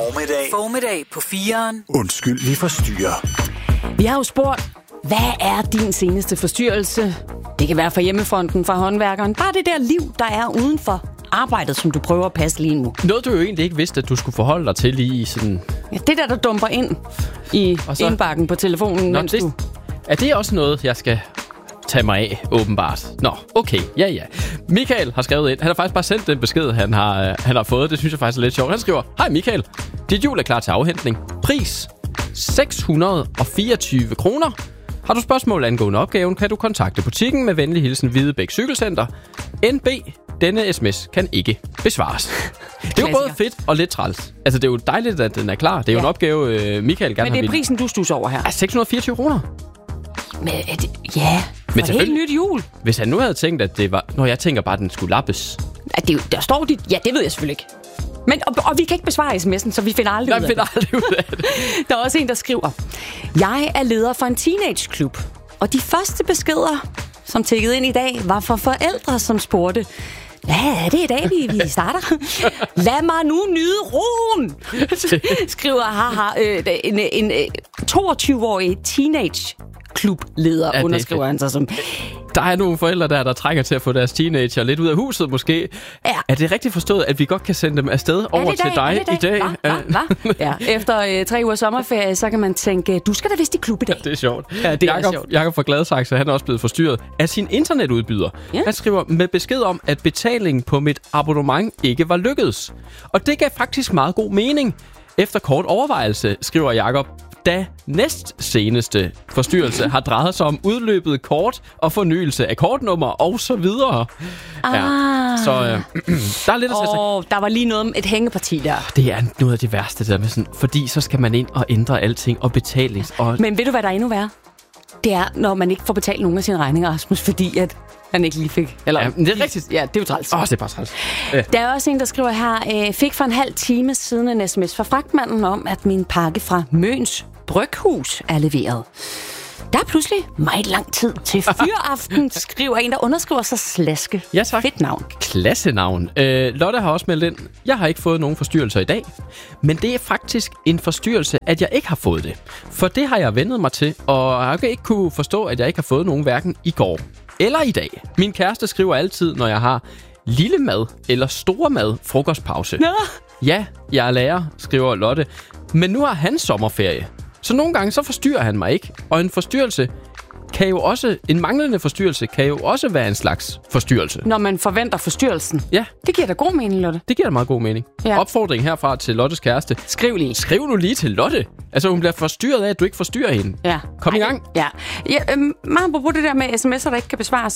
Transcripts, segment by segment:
Formiddag på 4'eren. Undskyld, vi forstyrrer. Vi har jo spurgt, hvad er din seneste forstyrrelse? Det kan være fra hjemmefronten, fra håndværkeren. Bare det der liv, der er uden for arbejdet, som du prøver at passe lige nu. Noget, du jo egentlig ikke vidste, at du skulle forholde dig til lige i sådan... Ja, det der dumper ind i indbakken på telefonen, mens du... Er det også noget, jeg skal tage mig af, åbenbart? Nå, okay, ja. Michael har skrevet ind. Han har faktisk bare sendt den besked, han har fået. Det synes jeg faktisk er lidt sjovt. Han skriver: Hej Michael, dit hjul er klar til afhentning. Pris 624 kroner. Har du spørgsmål angående opgaven, kan du kontakte butikken med venlig hilsen Hvidebæk Cykelcenter. NB, denne sms kan ikke besvares. Det er jo både fedt og lidt træls. Altså, det er jo dejligt, at den er klar. Det er jo en opgave, Michael gerne har. Men det er prisen, du stusser over her. 624 kroner. Men ja, for et helt nyt hjul. Hvis han nu havde tænkt, at det var... Når jeg tænker bare, at den skulle lappes. Der står dit... Ja, det ved jeg selvfølgelig ikke. Men, og vi kan ikke besvare sms'en, så vi finder aldrig ud af det. Der er også en, der skriver: Jeg er leder for en teenageklub, og de første beskeder, som tikkede ind i dag, var fra forældre, som spurgte: hvad er det i dag, vi starter? Lad mig nu nyde roen, skriver en 22-årig teenage-klubleder, underskriver han sig som. Der er nogle forældre der trænger til at få deres teenager lidt ud af huset måske. Ja. Er det rigtigt forstået, at vi godt kan sende dem afsted over til dig i dag? Hvad? Ja. Efter 3 uger sommerferie, så kan man tænke, du skal da vist i klub i dag. Ja, det er sjovt. Ja, Jakob fra Gladsaxe, han er også blevet forstyrret af sin internetudbyder. Ja. Han skriver med besked om, at betalingen på mit abonnement ikke var lykkedes. Og det gav faktisk meget god mening. Efter kort overvejelse, skriver Jakob, da næstseneste forstyrrelse har drejet sig om udløbet kort og fornyelse af kortnummer og så videre. Ja, så der er lidt at tage. Der var lige noget om et hængeparti der. Det er noget af det værste der med sådan, fordi så skal man ind og ændre alting og betalings. Men ved du, hvad der er endnu værre? Det er, når man ikke får betalt nogen af sine regninger, Rasmus, fordi at han ikke lige fik. Eller, ja, det er rigtigt. Ja, det er jo træls. Det er bare træls. Ja. Der er også en, der skriver her: fik for en halv time siden en sms fra fragtmanden om, at min pakke fra Møns Bryghus er leveret. Der er pludselig meget lang tid til fyraften, skriver en, der underskriver sig Slaske. Ja, tak. Fedt navn. Klassenavn. Lotte har også meldt ind: jeg har ikke fået nogen forstyrrelser i dag, men det er faktisk en forstyrrelse, at jeg ikke har fået det. For det har jeg vendet mig til, og jeg kan ikke kunne forstå, at jeg ikke har fået nogen hverken i går eller i dag. Min kæreste skriver altid, når jeg har lille mad eller store mad frokostpause. Nå. Ja, jeg er lærer, skriver Lotte. Men nu har han sommerferie. Så nogle gange så forstyrrer han mig ikke. Og en forstyrrelse kan jo også... En manglende forstyrrelse kan jo også være en slags forstyrrelse. Når man forventer forstyrrelsen. Ja. Det giver da god mening, Lotte. Det giver da meget god mening. Ja. Opfordring herfra til Lottes kæreste. Skriv nu lige til Lotte. Altså, hun bliver forstyrret af, at du ikke forstyrrer hende. Ja. Kom i gang. Ja. Meget på det der med sms'er, der ikke kan besvares.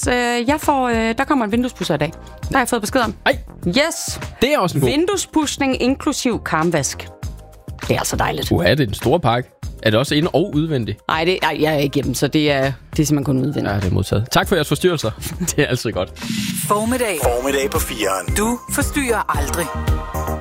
Der kommer en vinduespudser i dag. Der har jeg fået besked om. Ej. Yes. Det er også en god. Vinduespudsning inklusiv karmvask. Det er altså dejligt. Det er en stor pakke. Er det også ind- og udvendigt? Nej, jeg er ikke hjemme, så det er simpelthen kun udvendigt. Ja, det er modtaget. Tak for jeres forstyrrelser. Det er altid godt. Formiddag på 4'eren. Du forstyrrer aldrig.